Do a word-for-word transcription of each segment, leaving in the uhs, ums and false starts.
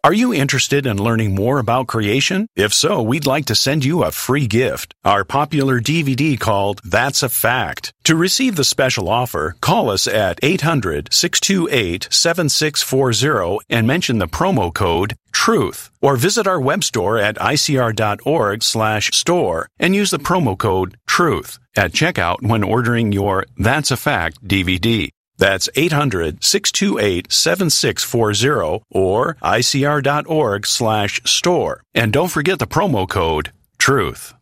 Are you interested in learning more about creation? If so, we'd like to send you a free gift, our popular D V D called That's a Fact. To receive the special offer, call us at eight hundred, six two eight, seven six four zero and mention the promo code TRUTH, or visit our web store at icr.org slash store and use the promo code TRUTH at checkout when ordering your That's a Fact D V D. That's eight hundred, six two eight, seven six four zero or icr.org slash store. And don't forget the promo code TRUTH.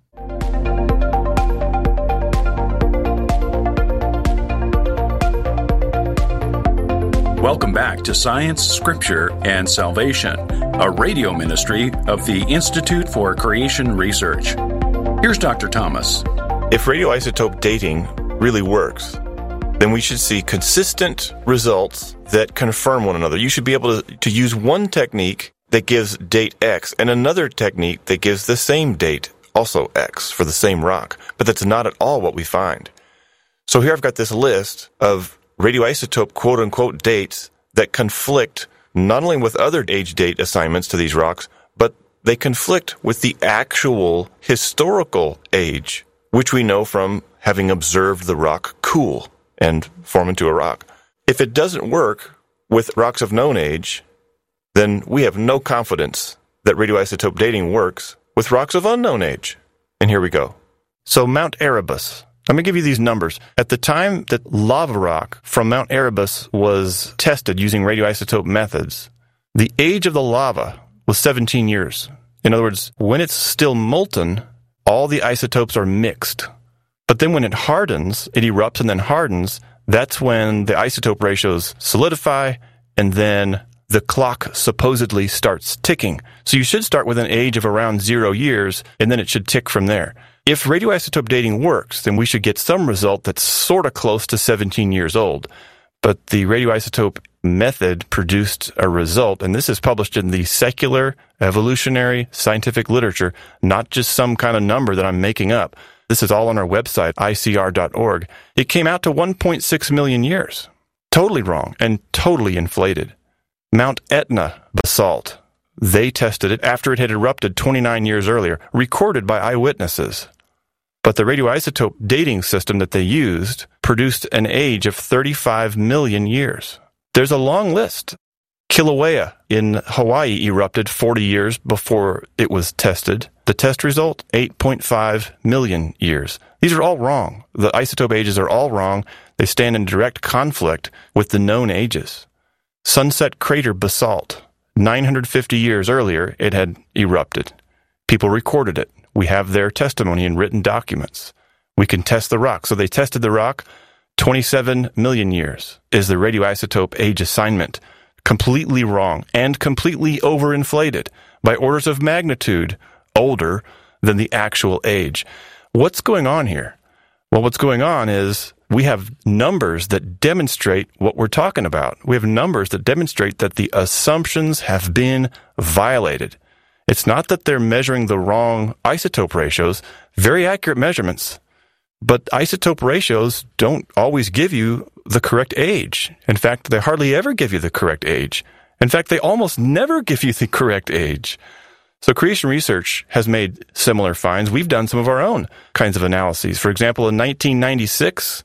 Welcome back to Science, Scripture, and Salvation, a radio ministry of the Institute for Creation Research. Here's Doctor Thomas. If radioisotope dating really works, then we should see consistent results that confirm one another. You should be able to, to use one technique that gives date X and another technique that gives the same date, also X, for the same rock. But that's not at all what we find. So here I've got this list of radioisotope quote-unquote dates that conflict not only with other age date assignments to these rocks, but they conflict with the actual historical age, which we know from having observed the rock cool and form into a rock. If it doesn't work with rocks of known age, then we have no confidence that radioisotope dating works with rocks of unknown age. And here we go. So Mount Erebus. Let me give you these numbers. At the time that lava rock from Mount Erebus was tested using radioisotope methods, the age of the lava was seventeen years. In other words, when it's still molten, all the isotopes are mixed. But then when it hardens, it erupts and then hardens, that's when the isotope ratios solidify, and then the clock supposedly starts ticking. So you should start with an age of around zero years, and then it should tick from there. If radioisotope dating works, then we should get some result that's sort of close to seventeen years old. But the radioisotope method produced a result, and this is published in the secular, evolutionary, scientific literature, not just some kind of number that I'm making up. This is all on our website, I C R dot org. It came out to one point six million years. Totally wrong and totally inflated. Mount Etna basalt. They tested it after it had erupted twenty-nine years earlier, recorded by eyewitnesses. But the radioisotope dating system that they used produced an age of thirty-five million years. There's a long list. Kilauea in Hawaii erupted forty years before it was tested. The test result, eight point five million years. These are all wrong. The isotope ages are all wrong. They stand in direct conflict with the known ages. Sunset Crater basalt. nine hundred fifty years earlier, it had erupted. People recorded it. We have their testimony in written documents. We can test the rock. So they tested the rock. twenty-seven million years is the radioisotope age assignment. Completely wrong and completely overinflated by orders of magnitude older than the actual age. What's going on here? Well, what's going on is we have numbers that demonstrate what we're talking about. We have numbers that demonstrate that the assumptions have been violated. It's not that they're measuring the wrong isotope ratios, very accurate measurements, but isotope ratios don't always give you the correct age. In fact, they hardly ever give you the correct age. In fact, they almost never give you the correct age. So Creation Research has made similar finds. We've done some of our own kinds of analyses. For example, in nineteen ninety-six,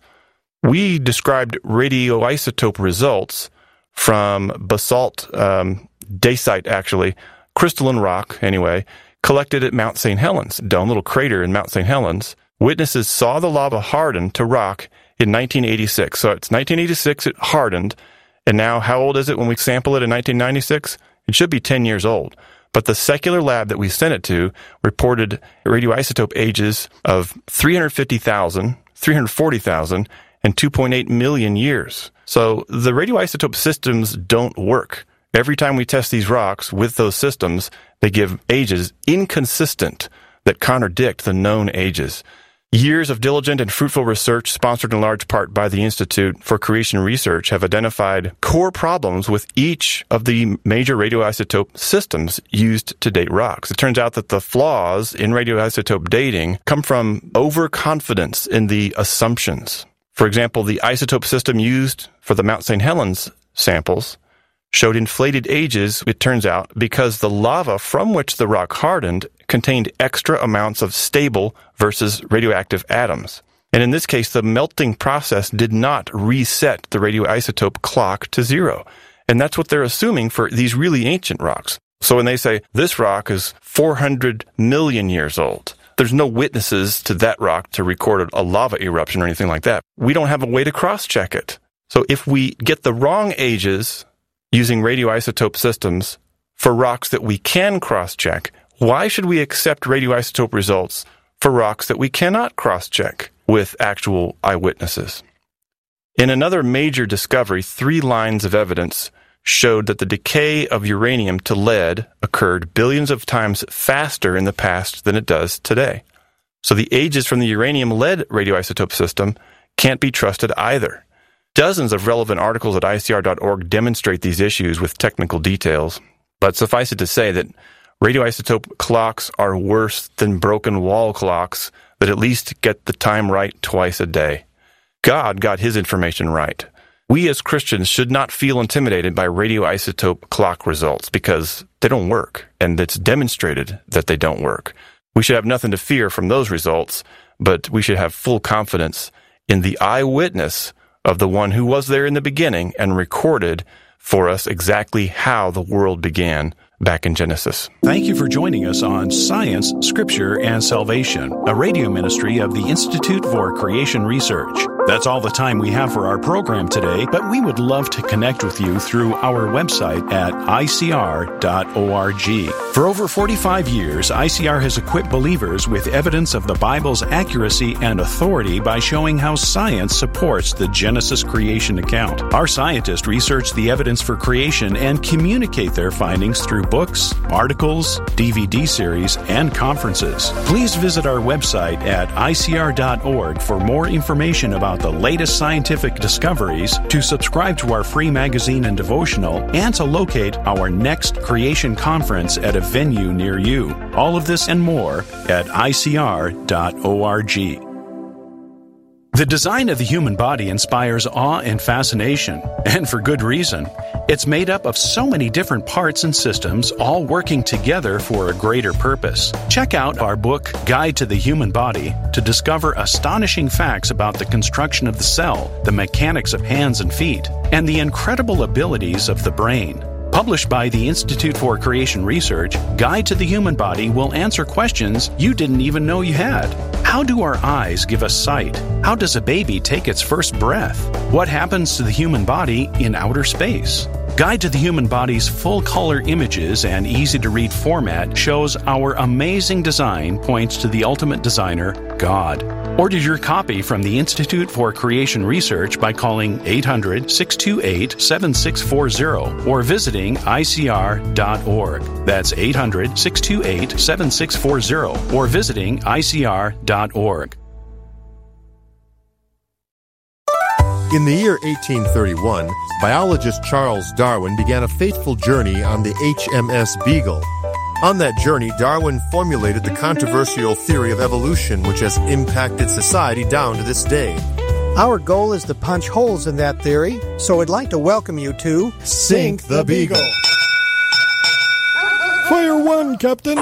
we described radioisotope results from basalt, um, dacite actually, crystalline rock anyway, collected at Mount Saint Helens, down a little crater in Mount Saint Helens. Witnesses saw the lava harden to rock in nineteen eighty-six. So it's nineteen eighty-six, it hardened. And now how old is it when we sample it in nineteen ninety-six? It should be ten years old. But the secular lab that we sent it to reported radioisotope ages of three hundred fifty thousand, three hundred forty thousand, and two point eight million years. So the radioisotope systems don't work. Every time we test these rocks with those systems, they give ages inconsistent that contradict the known ages. Years of diligent and fruitful research, sponsored in large part by the Institute for Creation Research, have identified core problems with each of the major radioisotope systems used to date rocks. It turns out that the flaws in radioisotope dating come from overconfidence in the assumptions. For example, the isotope system used for the Mount Saint Helens samples showed inflated ages, it turns out, because the lava from which the rock hardened contained extra amounts of stable versus radioactive atoms. And in this case, the melting process did not reset the radioisotope clock to zero. And that's what they're assuming for these really ancient rocks. So when they say this rock is four hundred million years old, there's no witnesses to that rock to record a lava eruption or anything like that. We don't have a way to cross-check it. So if we get the wrong ages using radioisotope systems for rocks that we can cross-check, why should we accept radioisotope results for rocks that we cannot cross-check with actual eyewitnesses? In another major discovery, three lines of evidence showed that the decay of uranium to lead occurred billions of times faster in the past than it does today. So the ages from the uranium-lead radioisotope system can't be trusted either. Dozens of relevant articles at I C R dot org demonstrate these issues with technical details, but suffice it to say that radioisotope clocks are worse than broken wall clocks that at least get the time right twice a day. God got his information right. We as Christians should not feel intimidated by radioisotope clock results because they don't work, and it's demonstrated that they don't work. We should have nothing to fear from those results, but we should have full confidence in the eyewitness of the one who was there in the beginning and recorded for us exactly how the world began back in Genesis. Thank you for joining us on Science, Scripture, and Salvation, a radio ministry of the Institute for Creation Research. That's all the time we have for our program today, but we would love to connect with you through our website at I C R dot org. For over forty-five years, I C R has equipped believers with evidence of the Bible's accuracy and authority by showing how science supports the Genesis creation account. Our scientists research the evidence for creation and communicate their findings through books, articles, D V D series, and conferences. Please visit our website at I C R dot org for more information about the latest scientific discoveries, to subscribe to our free magazine and devotional, and to locate our next creation conference at a venue near you. All of this and more at I C R dot org. The design of the human body inspires awe and fascination, and for good reason. It's made up of so many different parts and systems, all working together for a greater purpose. Check out our book, Guide to the Human Body, to discover astonishing facts about the construction of the cell, the mechanics of hands and feet, and the incredible abilities of the brain. Published by the Institute for Creation Research, Guide to the Human Body will answer questions you didn't even know you had. How do our eyes give us sight? How does a baby take its first breath? What happens to the human body in outer space? Guide to the Human Body's full-color images and easy-to-read format shows our amazing design points to the ultimate designer, God. Order your copy from the Institute for Creation Research by calling eight hundred, six two eight, seven six four zero or visiting I C R dot org. That's eight hundred, six two eight, seven six four zero or visiting I C R dot org. In the year eighteen thirty-one, biologist Charles Darwin began a fateful journey on the H M S Beagle. On that journey, Darwin formulated the controversial theory of evolution, which has impacted society down to this day. Our goal is to punch holes in that theory, so I'd like to welcome you to Sink the Beagle. Fire one, Captain!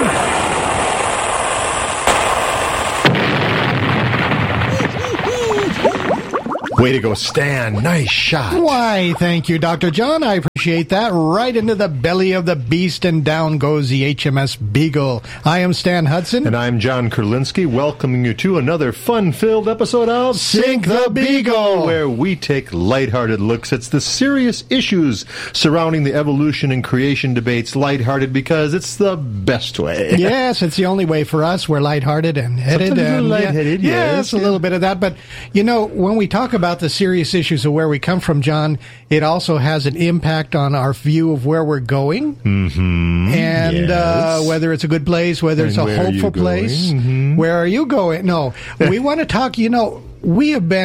Way to go, Stan. Nice shot. Why, thank you, Doctor John. I appreciate that. Right into the belly of the beast, and down goes the H M S Beagle. I am Stan Hudson. And I'm John Kurlinski, welcoming you to another fun-filled episode of Sink the Beagle, where we take lighthearted looks at the serious issues surrounding the evolution and creation debates. Lighthearted because it's the best way. Yes, it's the only way for us. We're lighthearted and headed. Sometimes and, we're lightheaded, yeah, yes. Yes, a little bit of that. But, you know, when we talk about the serious issues of where we come from, John, it also has an impact on our view of where we're going. Mm-hmm. And yes. uh, whether it's a good place, whether it's and a hopeful place. Mm-hmm. Where are you going? No, we want to talk, you know, we have been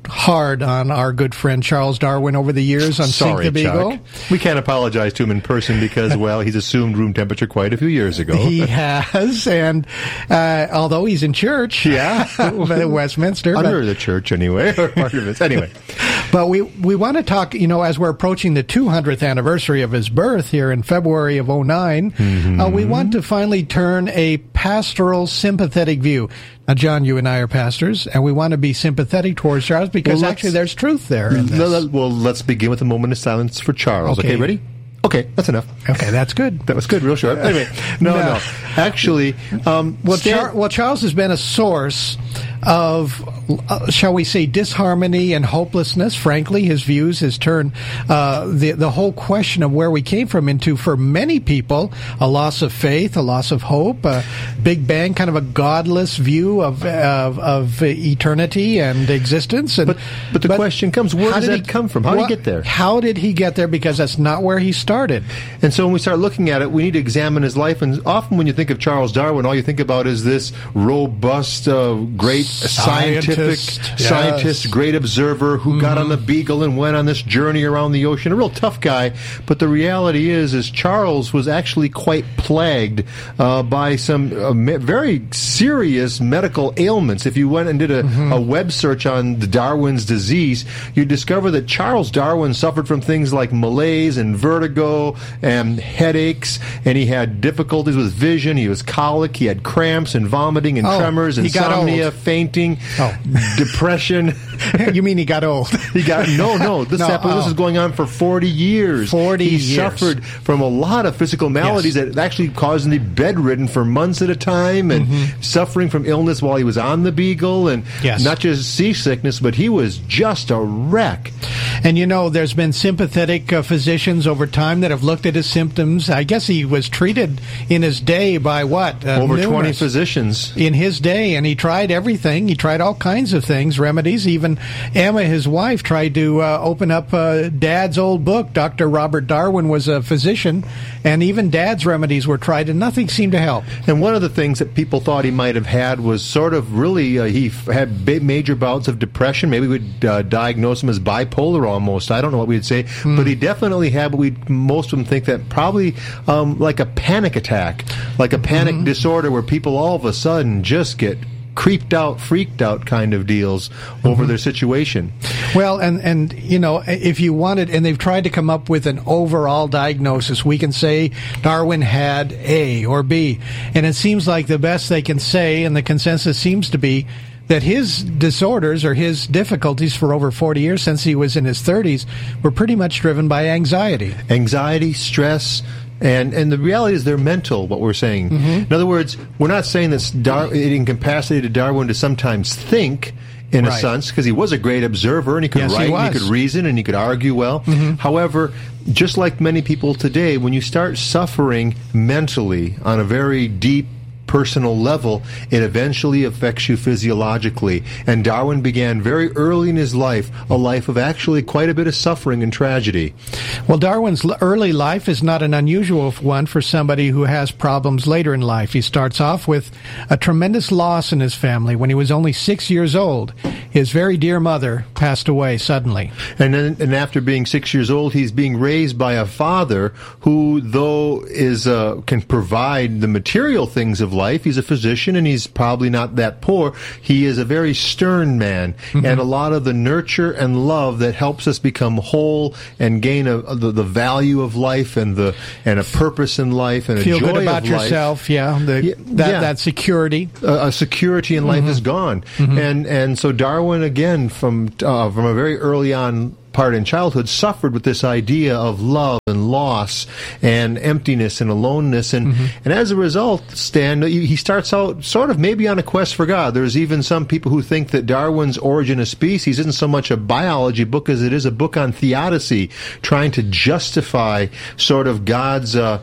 hard on our good friend Charles Darwin over the years on Sorry, Sink the Beagle. Chuck. We can't apologize to him in person because, well, he's assumed room temperature quite a few years ago. He has, and uh, although he's in church, yeah, at Westminster, under but, the church anyway, or part of it anyway. But we we want to talk, you know, as we're approaching the two hundredth anniversary of his birth here in February of oh nine, mm-hmm. uh, we want to finally turn a pastoral, sympathetic view. Now, John, you and I are pastors, and we want to be sympathetic towards Charles because well, actually there's truth there in this. No, no, well, let's begin with a moment of silence for Charles. Okay, okay ready? Okay, that's enough. Okay, that's good. That was good, real short. Anyway, no, no. no. Actually, um, well, Stan- Char- well, Charles has been a source of, uh, shall we say, disharmony and hopelessness. Frankly, his views has turned uh, the the whole question of where we came from into, for many people, a loss of faith, a loss of hope, a Big Bang, kind of a godless view of of, of eternity and existence. And but, but the but question comes: where does that he, come from? How what, did he get there? How did he get there? Because that's not where he started. And so when we start looking at it, we need to examine his life. And often when you think of Charles Darwin, all you think about is this robust, uh, great scientific scientist, scientist yes. great observer who mm-hmm. got on the Beagle and went on this journey around the ocean. A real tough guy. But the reality is, is Charles was actually quite plagued uh, by some uh, me- very serious medical ailments. If you went and did a, mm-hmm. a web search on the Darwin's disease, you'd discover that Charles Darwin suffered from things like malaise and vertigo and headaches, and he had difficulties with vision. He was colic. He had cramps and vomiting and oh, tremors, insomnia, fainting, oh. depression. You mean he got old? He got no, no. This no, happened. oh. This is going on for forty years. Forty he years. He suffered from a lot of physical maladies yes. that actually caused him to be bedridden for months at a time, and mm-hmm. suffering from illness while he was on the Beagle, and yes. not just seasickness, but he was just a wreck. And you know, there's been sympathetic uh, physicians over time that have looked at his symptoms. I guess he was treated in his day by what? Uh, Over numerous, twenty physicians. In his day, and he tried everything. He tried all kinds of things, remedies. Even Emma, his wife, tried to uh, open up uh, Dad's old book. Doctor Robert Darwin was a physician, and even Dad's remedies were tried, and nothing seemed to help. And one of the things that people thought he might have had was sort of really, uh, he f- had big, major bouts of depression. Maybe we'd uh, diagnose him as bipolar almost. I don't know what we'd say. Mm. But he definitely had what we most of them think that probably um, like a panic attack, like a panic mm-hmm. disorder where people all of a sudden just get creeped out, freaked out kind of deals mm-hmm. over their situation. Well, and, and, you know, if you wanted, and they've tried to come up with an overall diagnosis, we can say Darwin had A or B. And it seems like the best they can say, and the consensus seems to be, that his disorders or his difficulties for over forty years, since he was in his thirties, were pretty much driven by anxiety. Anxiety, stress, and and the reality is they're mental, what we're saying. Mm-hmm. In other words, we're not saying that Dar- it incapacitated Darwin to sometimes think, in right. a sense, because he was a great observer, and he could yes, write, he, and he could reason, and he could argue well. Mm-hmm. However, just like many people today, when you start suffering mentally on a very deep, personal level, it eventually affects you physiologically. And Darwin began very early in his life a life of actually quite a bit of suffering and tragedy. Well, Darwin's early life is not an unusual one for somebody who has problems later in life. He starts off with a tremendous loss in his family. When he was only six years old, his very dear mother passed away suddenly. And then, and after being six years old, he's being raised by a father who, though is uh, can provide the material things of life, he's a physician, and he's probably not that poor. He is a very stern man, mm-hmm. and a lot of the nurture and love that helps us become whole and gain a, a, the, the value of life and the and a purpose in life and feel a joy good about of yourself. Life. Yeah, the, yeah, that yeah. that security, uh, a security in life mm-hmm. is gone, mm-hmm. and and so Darwin again from uh, from a very early on part in childhood suffered with this idea of love and loss and emptiness and aloneness, and mm-hmm. and as a result, Stan, he starts out sort of maybe on a quest for God. There's even some people who think that Darwin's Origin of Species isn't so much a biology book as it is a book on theodicy, trying to justify sort of God's uh,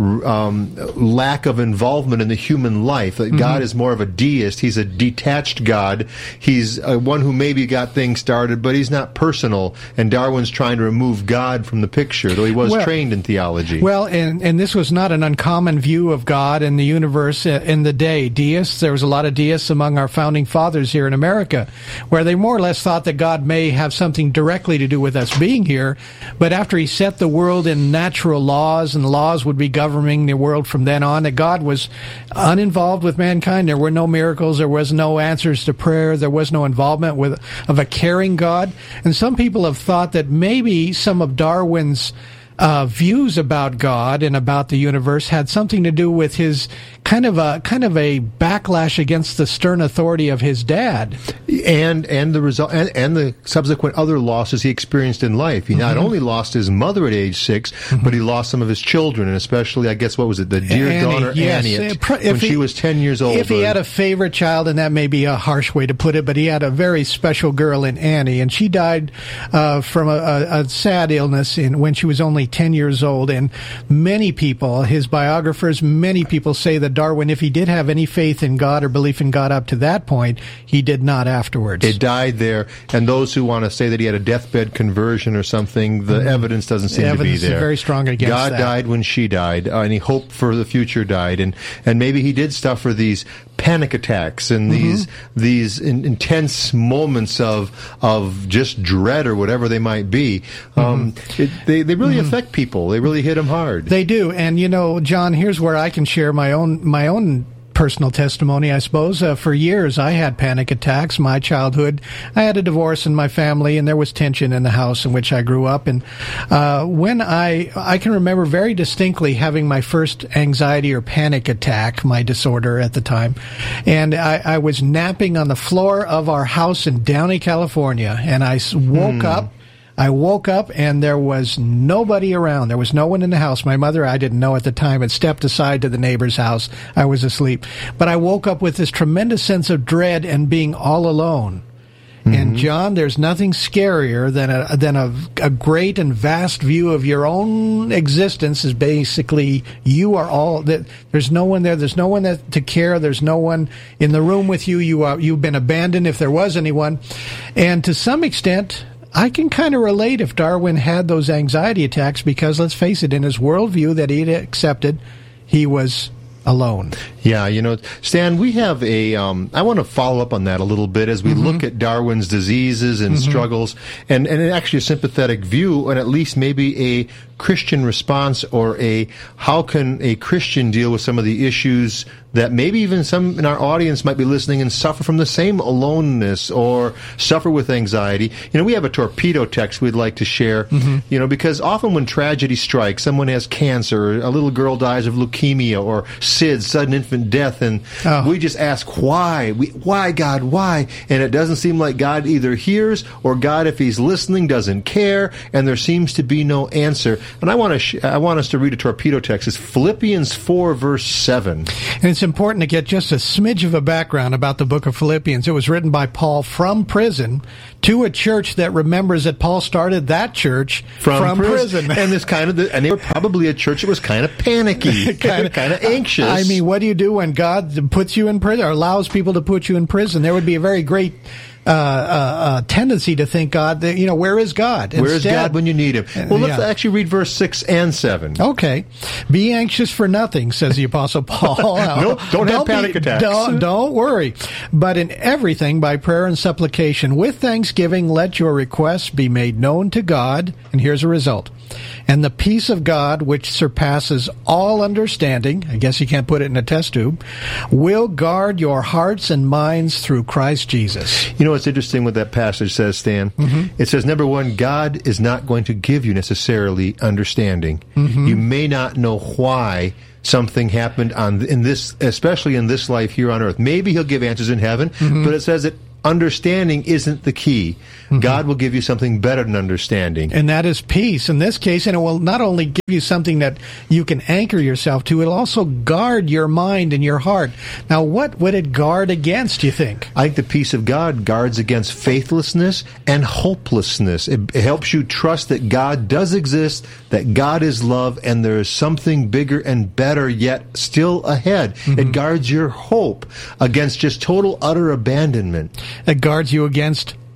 um, lack of involvement in the human life. That mm-hmm. God is more of a deist. He's a detached God. He's uh, one who maybe got things started, but he's not personal and and Darwin's trying to remove God from the picture, though he was well, trained in theology. Well, and, and this was not an uncommon view of God and the universe in the day. Deists, there was a lot of deists among our founding fathers here in America, where they more or less thought that God may have something directly to do with us being here, but after he set the world in natural laws, and laws would be governing the world from then on, that God was uninvolved with mankind. There were no miracles, there was no answers to prayer, there was no involvement with of a caring God. And some people have thought that maybe some of Darwin's uh, views about God and about the universe had something to do with his kind of a kind of a backlash against the stern authority of his dad, and and the result and, and the subsequent other losses he experienced in life. He mm-hmm. not only lost his mother at age six, mm-hmm. but he lost some of his children, and especially, I guess, what was it, the dear Annie, daughter yes. Annie, at, if when he, she was ten years old. If he had a favorite child, and that may be a harsh way to put it, but he had a very special girl in Annie, and she died uh, from a, a, a sad illness in when she was only ten years old. And many people, his biographers, many people say that Darwin, if he did have any faith in God or belief in God up to that point, he did not afterwards. It died there, and those who want to say that he had a deathbed conversion or something, the mm-hmm. evidence doesn't seem the to be there. Evidence is very strong against God that. died when she died. Uh, any hope for the future died, and and maybe he did suffer these panic attacks and mm-hmm. these these in, intense moments of of just dread or whatever they might be. Um, mm-hmm. it, they they really mm-hmm. affect people. They really hit them hard. They do, and you know, John, here's where I can share my own my own. personal testimony, I suppose. Uh, for years, I had panic attacks. My childhood, I had a divorce in my family, and there was tension in the house in which I grew up. And uh, when I, I can remember very distinctly having my first anxiety or panic attack, my disorder at the time, and I, I was napping on the floor of our house in Downey, California, and I woke hmm. up. I woke up and there was nobody around. There was no one in the house. My mother, I didn't know at the time, had stepped aside to the neighbor's house. I was asleep. But I woke up with this tremendous sense of dread and being all alone. Mm-hmm. And John, there's nothing scarier than a than a, a great and vast view of your own existence. Is basically you are all that. There's no one there. There's no one that, to care. There's no one in the room with you. You are you've been abandoned if there was anyone. And to some extent, I can kind of relate if Darwin had those anxiety attacks because, let's face it, in his worldview that he had accepted, he was alone. Yeah, you know, Stan, we have a, um, I want to follow up on that a little bit as we mm-hmm. look at Darwin's diseases and mm-hmm. struggles, and, and actually a sympathetic view, and at least maybe a Christian response, or a, how can a Christian deal with some of the issues that maybe even some in our audience might be listening and suffer from the same aloneness or suffer with anxiety. You know, we have a torpedo text we'd like to share, mm-hmm. you know, because often when tragedy strikes, someone has cancer, a little girl dies of leukemia or S I D, sudden infant death, and oh. we just ask, why? We, why, God, why? And it doesn't seem like God either hears, or God, if he's listening, doesn't care, and there seems to be no answer. And I want to sh- I want us to read a torpedo text. It's Philippians four, verse seven. And it's important to get just a smidge of a background about the book of Philippians. It was written by Paul from prison to a church that remembers that Paul started that church from, from prison. prison. And this kind of the, and they were probably a church that was kind of panicky, kind of kind of anxious. I mean, what do you do when God puts you in prison or allows people to put you in prison? There would be a very great Uh, uh, uh, tendency to think God, that, you know, where is God? Instead, where is God when you need him? Well, let's yeah. actually read verse six and seven. Okay. Be anxious for nothing, says the Apostle Paul. no, don't, don't have panic be, attacks. Don't, don't worry. But in everything, by prayer and supplication, with thanksgiving, let your requests be made known to God. And here's a result. And the peace of God, which surpasses all understanding, I guess you can't put it in a test tube, will guard your hearts and minds through Christ Jesus. You know what's interesting what that passage says, Stan? Mm-hmm. It says, number one, God is not going to give you necessarily understanding. Mm-hmm. You may not know why something happened on in this, especially in this life here on earth. Maybe he'll give answers in heaven, mm-hmm. but it says that understanding isn't the key. Mm-hmm. God will give you something better than understanding. And that is peace in this case. And it will not only give you something that you can anchor yourself to, it'll also guard your mind and your heart. Now, what would it guard against, you think? I think the peace of God guards against faithlessness and hopelessness. It, it helps you trust that God does exist, that God is love, and there is something bigger and better yet still ahead. Mm-hmm. It guards your hope against just total, utter abandonment. It guards you against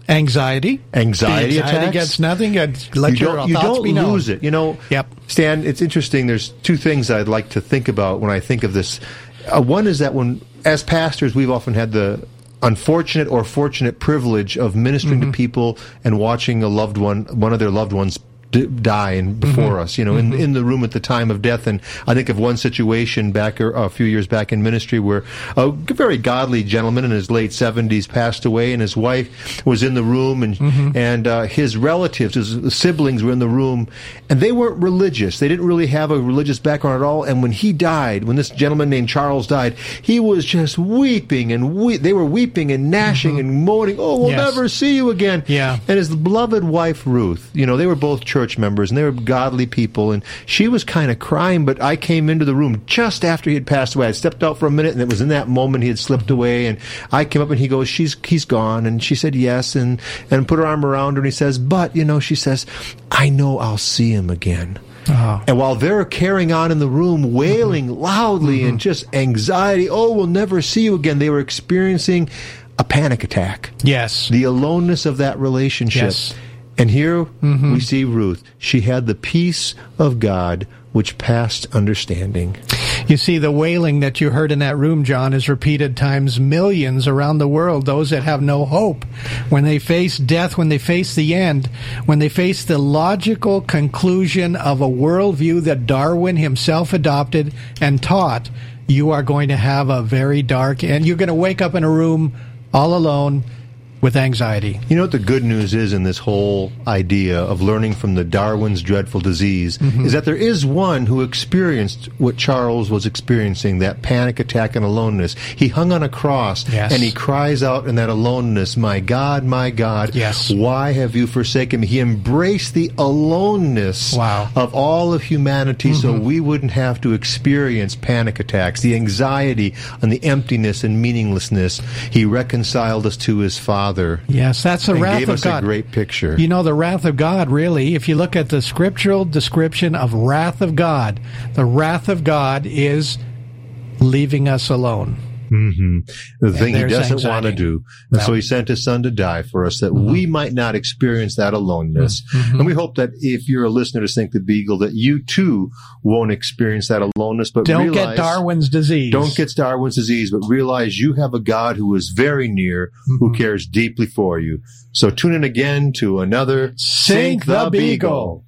Anxiety. Anxiety, the anxiety attacks. gets nothing. Let you your don't, you thoughts don't be known. lose it. You know, Yep. Stan, it's interesting. There's two things I'd like to think about when I think of this. Uh, one is that when, as pastors, we've often had the unfortunate or fortunate privilege of ministering Mm-hmm. to people and watching a loved one, one of their loved ones, d- die and before Mm-hmm. us, you know, in, in the room at the time of death. And I think of one situation back a few years back in ministry where a very godly gentleman in his late seventies passed away, and his wife was in the room, and Mm-hmm. and uh, his relatives, his siblings were in the room, and they weren't religious. They didn't really have a religious background at all. And when he died, when this gentleman named Charles died, he was just weeping, and we- they were weeping and gnashing Mm-hmm. and moaning, "Oh, we'll Yes. never see you again." Yeah. And his beloved wife, Ruth, you know, they were both church members, and they were godly people, and she was kind of crying, but I came into the room just after he had passed away. I stepped out for a minute, and it was in that moment he had slipped away, and I came up, and he goes, she's he's gone, and she said yes, and, and put her arm around her, and he says, but, you know, she says, I know I'll see him again. Oh. And while they're carrying on in the room, wailing mm-hmm. loudly mm-hmm. and just anxiety, oh, we'll never see you again, they were experiencing a panic attack. Yes. The aloneness of that relationship. Yes. And here mm-hmm. we see Ruth. She had the peace of God which passed understanding. You see, the wailing that you heard in that room, John, is repeated times millions around the world, those that have no hope. When they face death, when they face the end, when they face the logical conclusion of a worldview that Darwin himself adopted and taught, you are going to have a very dark end. You're going to wake up in a room all alone with anxiety. You know what the good news is in this whole idea of learning from the Darwin's dreadful disease mm-hmm. is that there is one who experienced what Charles was experiencing, that panic attack and aloneness. He hung on a cross yes. and he cries out in that aloneness, my God, my God, yes. why have you forsaken me? He embraced the aloneness wow. of all of humanity mm-hmm. so we wouldn't have to experience panic attacks, the anxiety and the emptiness and meaninglessness. He reconciled us to his Father. Yes, that's the and wrath gave of us God. A great picture. You know, the wrath of God, really, if you look at the scriptural description of wrath of God, the wrath of God is leaving us alone. Mm-hmm. The thing he doesn't anxiety. want to do. And no. so he sent his son to die for us that mm-hmm. we might not experience that aloneness. Mm-hmm. And we hope that if you're a listener to Sink the Beagle, that you too won't experience that aloneness, but don't realize, get Darwin's disease. Don't get Darwin's disease, but realize you have a God who is very near, mm-hmm. who cares deeply for you. So tune in again to another Sink the Beagle.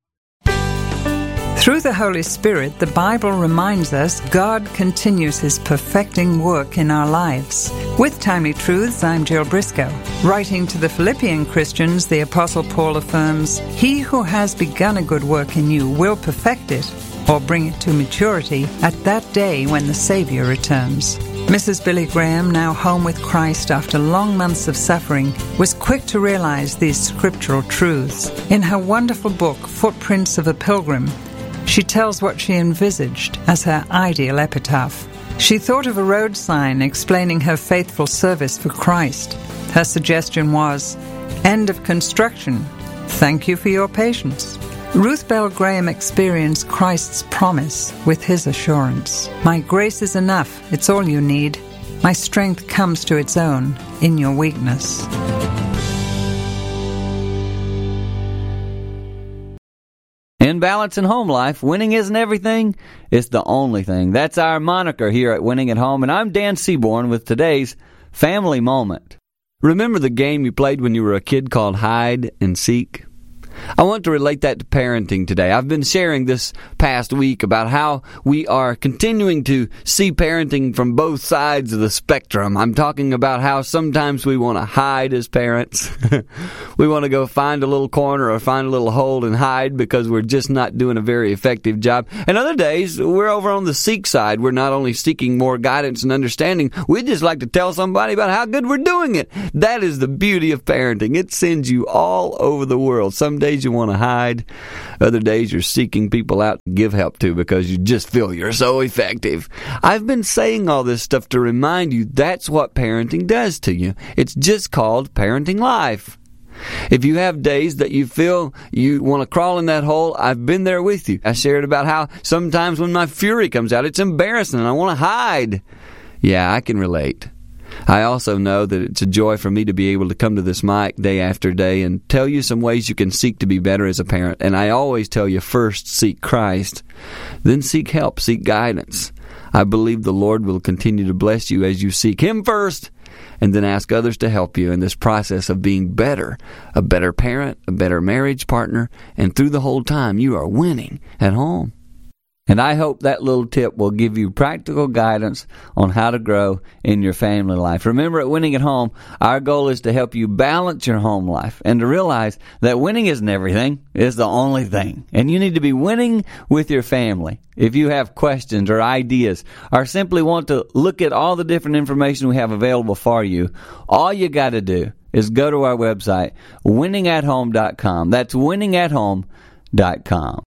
Through the Holy Spirit, the Bible reminds us God continues His perfecting work in our lives. With Timely Truths, I'm Jill Briscoe. Writing to the Philippian Christians, the Apostle Paul affirms, He who has begun a good work in you will perfect it, or bring it to maturity at that day when the Savior returns. Missus Billy Graham, now home with Christ after long months of suffering, was quick to realize these scriptural truths. In her wonderful book, Footprints of a Pilgrim, she tells what she envisaged as her ideal epitaph. She thought of a road sign explaining her faithful service for Christ. Her suggestion was, "End of construction. Thank you for your patience." Ruth Bell Graham experienced Christ's promise with His assurance. My grace is enough. It's all you need. My strength comes to its own in your weakness. In balance in home life, winning isn't everything, it's the only thing. That's our moniker here at Winning at Home, and I'm Dan Seaborn with today's Family Moment. Remember the game you played when you were a kid called Hide and Seek? I want to relate that to parenting today. I've been sharing this past week about how we are continuing to see parenting from both sides of the spectrum. I'm talking about how sometimes we want to hide as parents. We want to go find a little corner or find a little hole and hide because we're just not doing a very effective job. And other days, we're over on the seek side. We're not only seeking more guidance and understanding, we just like to tell somebody about how good we're doing it. That is the beauty of parenting. It sends you all over the world. Some days you want to hide. Other days you're seeking people out to give help to because you just feel you're so effective. I've been saying all this stuff to remind you that's what parenting does to you. It's just called parenting life. If you have days that you feel you want to crawl in that hole, I've been there with you. I shared about how sometimes when my fury comes out, it's embarrassing and I want to hide. Yeah, I can relate. I also know that it's a joy for me to be able to come to this mic day after day and tell you some ways you can seek to be better as a parent. And I always tell you, first seek Christ, then seek help, seek guidance. I believe the Lord will continue to bless you as you seek Him first, and then ask others to help you in this process of being better, a better parent, a better marriage partner, and through the whole time you are winning at home. And I hope that little tip will give you practical guidance on how to grow in your family life. Remember, at Winning at Home, our goal is to help you balance your home life and to realize that winning isn't everything, it's the only thing. And you need to be winning with your family. If you have questions or ideas or simply want to look at all the different information we have available for you, all you got to do is go to our website, winning at home dot com. That's winning at home dot com.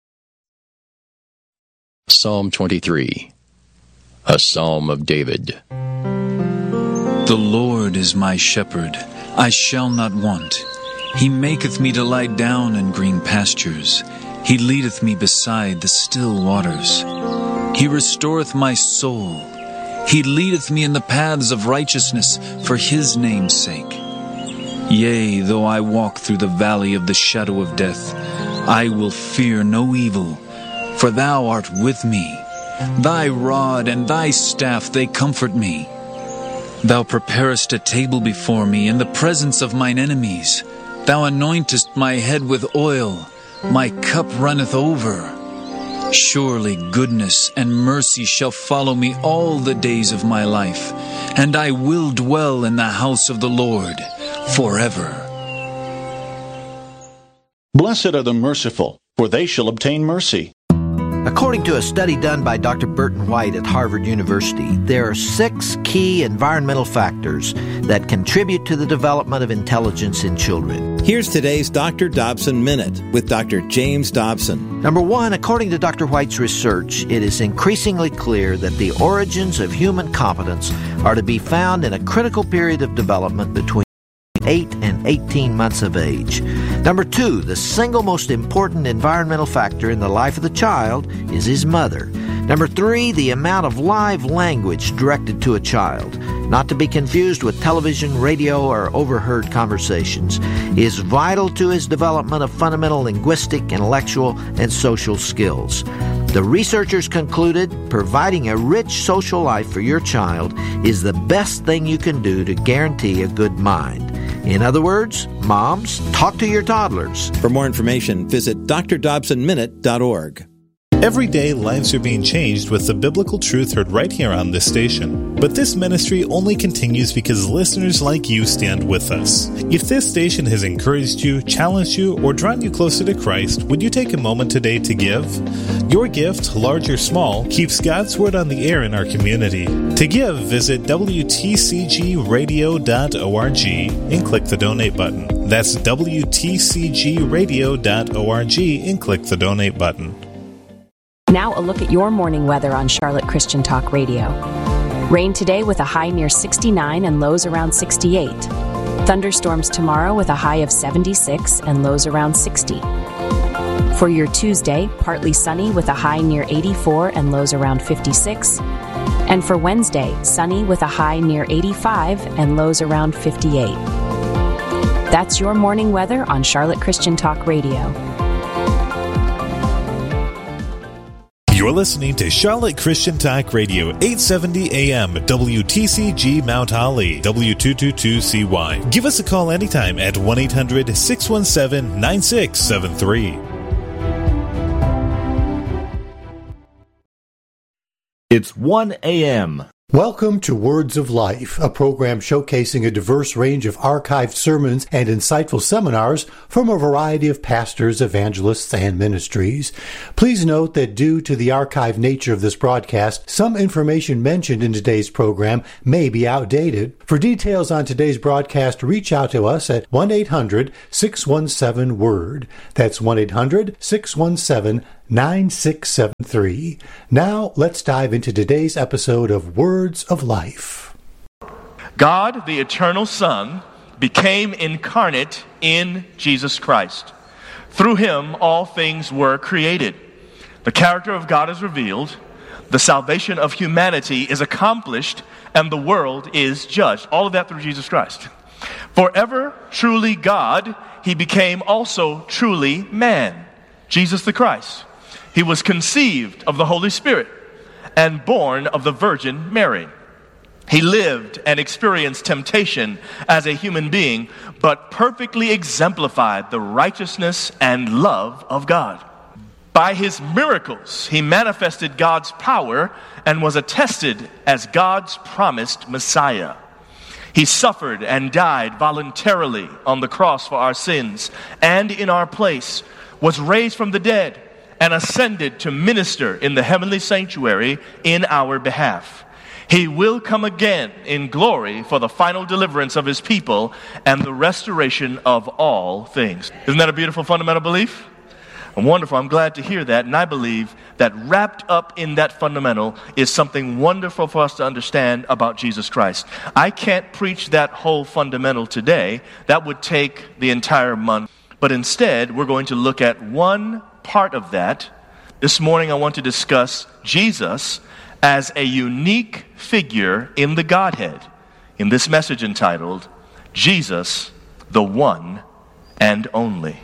Psalm twenty-three, a Psalm of David. The Lord is my shepherd, I shall not want. He maketh me to lie down in green pastures. He leadeth me beside the still waters. He restoreth my soul. He leadeth me in the paths of righteousness for His name's sake. Yea, though I walk through the valley of the shadow of death, I will fear no evil, for Thou art with me. Thy rod and Thy staff, they comfort me. Thou preparest a table before me in the presence of mine enemies. Thou anointest my head with oil. My cup runneth over. Surely goodness and mercy shall follow me all the days of my life, and I will dwell in the house of the Lord forever. Blessed are the merciful, for they shall obtain mercy. According to a study done by Doctor Burton White at Harvard University, there are six key environmental factors that contribute to the development of intelligence in children. Here's today's Doctor Dobson Minute with Doctor James Dobson. Number one, according to Doctor White's research, it is increasingly clear that the origins of human competence are to be found in a critical period of development between eight and eighteen months of age. Number two, the single most important environmental factor in the life of the child is his mother. Number three, the amount of live language directed to a child, not to be confused with television, radio, or overheard conversations, is vital to his development of fundamental linguistic, intellectual, and social skills. The researchers concluded providing a rich social life for your child is the best thing you can do to guarantee a good mind. In other words, moms, talk to your toddlers. For more information, visit d r dobson minute dot org. Every day, lives are being changed with the biblical truth heard right here on this station. But this ministry only continues because listeners like you stand with us. If this station has encouraged you, challenged you, or drawn you closer to Christ, would you take a moment today to give? Your gift, large or small, keeps God's Word on the air in our community. To give, visit w t c g radio dot org and click the donate button. That's w t c g radio dot org and click the donate button. Now a look at your morning weather on Charlotte Christian Talk Radio. Rain today with a high near sixty-nine and lows around sixty-eight. Thunderstorms tomorrow with a high of seventy-six and lows around sixty. For your Tuesday, partly sunny with a high near eighty-four and lows around fifty-six. And for Wednesday, sunny with a high near eighty-five and lows around fifty-eight. That's your morning weather on Charlotte Christian Talk Radio. You're listening to Charlotte Christian Talk Radio, eight seventy A M, W T C G Mount Holly, W two twenty-two C Y. Give us a call anytime at one eight hundred six one seven nine six seven three. It's one A M. Welcome to Words of Life, a program showcasing a diverse range of archived sermons and insightful seminars from a variety of pastors, evangelists, and ministries. Please note that due to the archived nature of this broadcast, some information mentioned in today's program may be outdated. For details on today's broadcast, reach out to us at one eight hundred six one seven word. That's one eight hundred six one seven nine six seven three. Now, let's dive into today's episode of Words of Life. God, the eternal Son, became incarnate in Jesus Christ. Through him, all things were created. The character of God is revealed. The salvation of humanity is accomplished and the world is judged. All of that through Jesus Christ. Forever truly God, he became also truly man, Jesus the Christ. He was conceived of the Holy Spirit and born of the Virgin Mary. He lived and experienced temptation as a human being, but perfectly exemplified the righteousness and love of God. By his miracles, he manifested God's power and was attested as God's promised Messiah. He suffered and died voluntarily on the cross for our sins and in our place, was raised from the dead, and ascended to minister in the heavenly sanctuary in our behalf. He will come again in glory for the final deliverance of his people and the restoration of all things. Isn't that a beautiful fundamental belief? Wonderful. I'm glad to hear that. And I believe that wrapped up in that fundamental is something wonderful for us to understand about Jesus Christ. I can't preach that whole fundamental today. That would take the entire month. But instead, we're going to look at one part of that. This morning, I want to discuss Jesus as a unique figure in the Godhead in this message entitled, Jesus, the One and Only.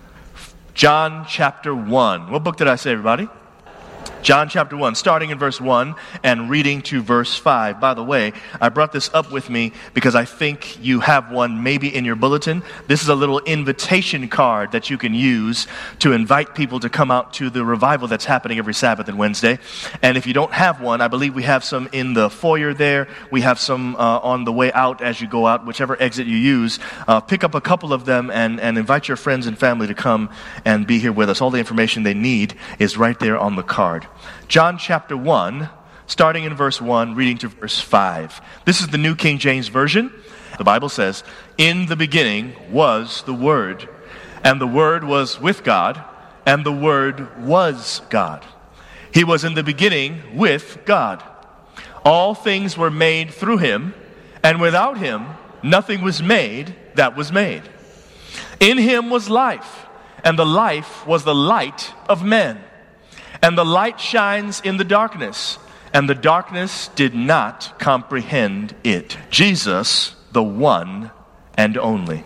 John chapter one. What book did I say, everybody? John chapter one, starting in verse one and reading to verse five. By the way, I brought this up with me because I think you have one maybe in your bulletin. This is a little invitation card that you can use to invite people to come out to the revival that's happening every Sabbath and Wednesday. And if you don't have one, I believe we have some in the foyer there. We have some uh, on the way out as you go out, whichever exit you use. Uh, pick up a couple of them and, and invite your friends and family to come and be here with us. All the information they need is right there on the card. John chapter one, starting in verse one, reading to verse five. This is the New King James Version. The Bible says, "In the beginning was the Word, and the Word was with God, and the Word was God. He was in the beginning with God. All things were made through him, and without him nothing was made that was made. In him was life, and the life was the light of men. And the light shines in the darkness, and the darkness did not comprehend it." Jesus, the one and only.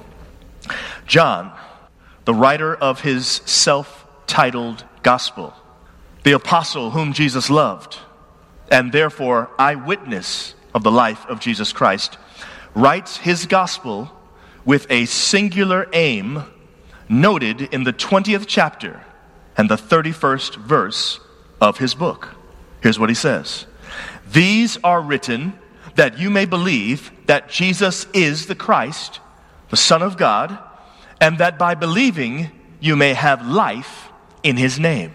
John, the writer of his self-titled gospel, the apostle whom Jesus loved, and therefore eyewitness of the life of Jesus Christ, writes his gospel with a singular aim noted in the twentieth chapter and the thirty-first verse of his book. Here's what he says. "These are written that you may believe that Jesus is the Christ, the Son of God, and that by believing you may have life in his name."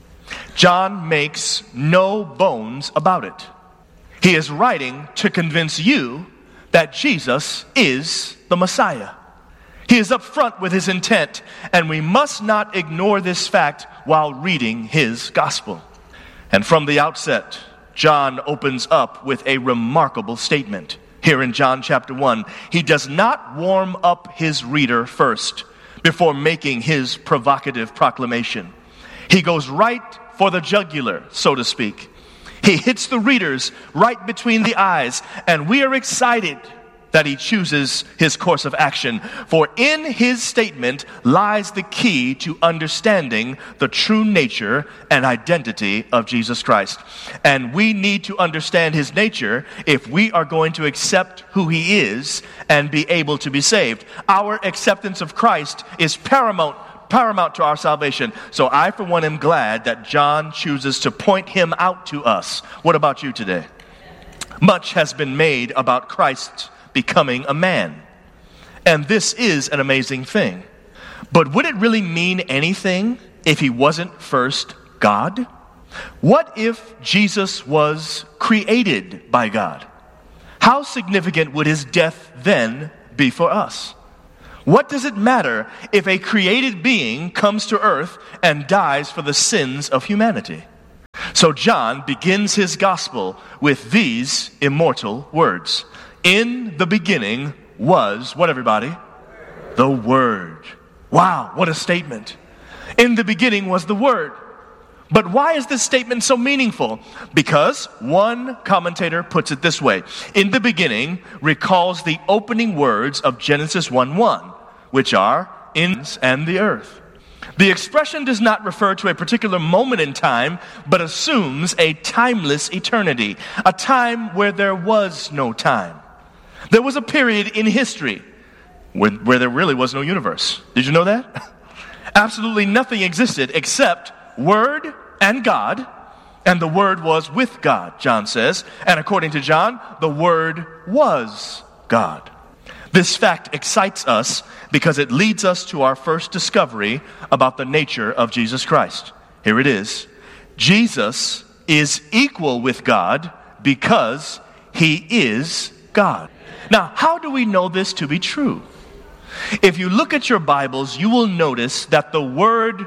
John makes no bones about it. He is writing to convince you that Jesus is the Messiah. He is upfront with his intent, and we must not ignore this fact while reading his gospel. And from the outset, John opens up with a remarkable statement. Here in John chapter one, he does not warm up his reader first before making his provocative proclamation. He goes right for the jugular, so to speak. He hits the readers right between the eyes, and we are excited that he chooses his course of action. For in his statement lies the key to understanding the true nature and identity of Jesus Christ. And we need to understand his nature if we are going to accept who he is and be able to be saved. Our acceptance of Christ is paramount paramount to our salvation. So I, for one, am glad that John chooses to point him out to us. What about you today? Much has been made about Christ becoming a man. And this is an amazing thing. But would it really mean anything if he wasn't first God? What if Jesus was created by God? How significant would his death then be for us? What does it matter if a created being comes to earth and dies for the sins of humanity? So John begins his gospel with these immortal words. In the beginning was, what everybody? The Word. Wow, what a statement. In the beginning was the Word. But why is this statement so meaningful? Because one commentator puts it this way. In the beginning recalls the opening words of Genesis one one, which are, in and the earth. The expression does not refer to a particular moment in time, but assumes a timeless eternity, a time where there was no time. There was a period in history where, where there really was no universe. Did you know that? Absolutely nothing existed except Word and God, and the Word was with God, John says. And according to John, the Word was God. This fact excites us because it leads us to our first discovery about the nature of Jesus Christ. Here it is. Jesus is equal with God because he is God. Now, how do we know this to be true? If you look at your Bibles, you will notice that the word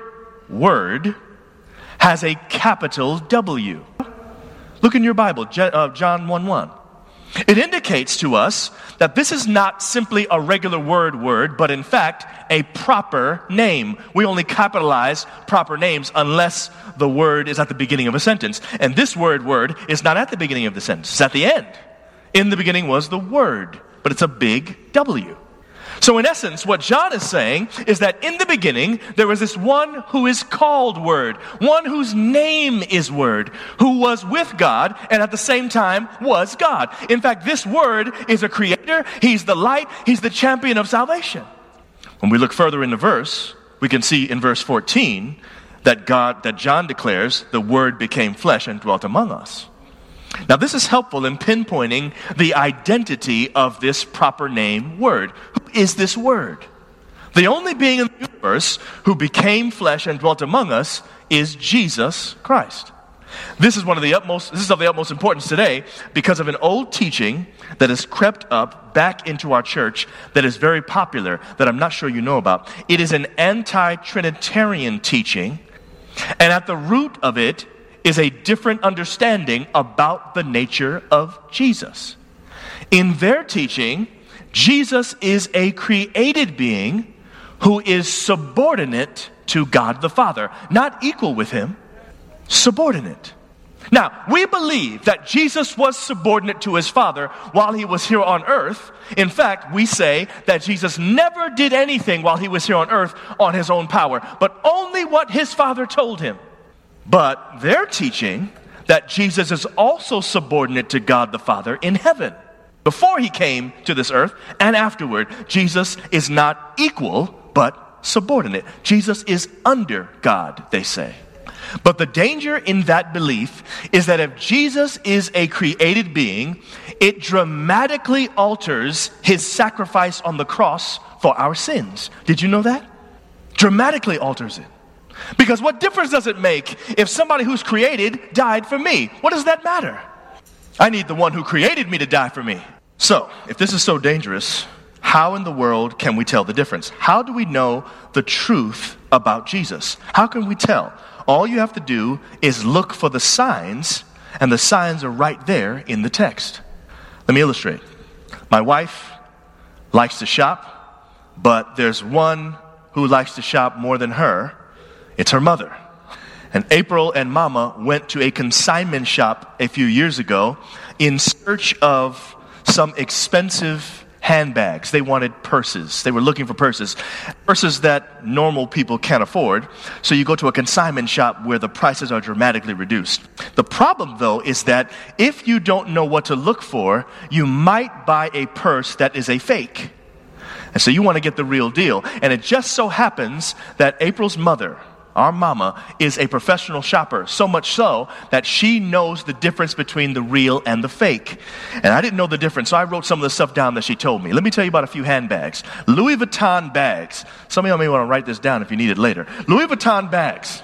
word has a capital W. Look in your Bible, John one one. It indicates to us that this is not simply a regular word word, but in fact a proper name. We only capitalize proper names unless the word is at the beginning of a sentence. And this word word is not at the beginning of the sentence, it's at the end. In the beginning was the Word, but it's a big W. So in essence, what John is saying is that in the beginning, there was this one who is called Word, one whose name is Word, who was with God and at the same time was God. In fact, this Word is a creator, he's the light, he's the champion of salvation. When we look further in the verse, we can see in verse fourteen that God, that John declares, the Word became flesh and dwelt among us. Now, this is helpful in pinpointing the identity of this proper name, Word. Who is this Word? The only being in the universe who became flesh and dwelt among us is Jesus Christ. This is one of the utmost, this is of the utmost importance today because of an old teaching that has crept up back into our church that is very popular, that I'm not sure you know about. It is an anti-Trinitarian teaching, and at the root of it is a different understanding about the nature of Jesus. In their teaching, Jesus is a created being who is subordinate to God the Father, not equal with him, subordinate. Now, we believe that Jesus was subordinate to his Father while he was here on earth. In fact, we say that Jesus never did anything while he was here on earth on his own power, but only what his Father told him. But they're teaching that Jesus is also subordinate to God the Father in heaven. Before he came to this earth and afterward, Jesus is not equal, but subordinate. Jesus is under God, they say. But the danger in that belief is that if Jesus is a created being, it dramatically alters his sacrifice on the cross for our sins. Did you know that? Dramatically alters it. Because what difference does it make if somebody who's created died for me? What does that matter? I need the one who created me to die for me. So, if this is so dangerous, how in the world can we tell the difference? How do we know the truth about Jesus? How can we tell? All you have to do is look for the signs, and the signs are right there in the text. Let me illustrate. My wife likes to shop, but there's one who likes to shop more than her. It's her mother. And April and Mama went to a consignment shop a few years ago in search of some expensive handbags. They wanted purses. They were looking for purses. Purses that normal people can't afford. So you go to a consignment shop where the prices are dramatically reduced. The problem, though, is that if you don't know what to look for, you might buy a purse that is a fake. And so you want to get the real deal. And it just so happens that April's mother, our mama, is a professional shopper, so much so that she knows the difference between the real and the fake. And I didn't know the difference, so I wrote some of the stuff down that she told me. Let me tell you about a few handbags. Louis Vuitton bags. Some of y'all may want to write this down if you need it later. Louis Vuitton bags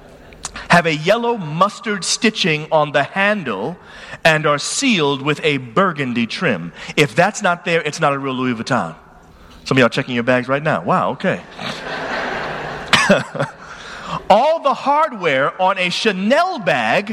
have a yellow mustard stitching on the handle and are sealed with a burgundy trim. If that's not there, it's not a real Louis Vuitton. Some of y'all checking your bags right now. Wow, okay. All the hardware on a Chanel bag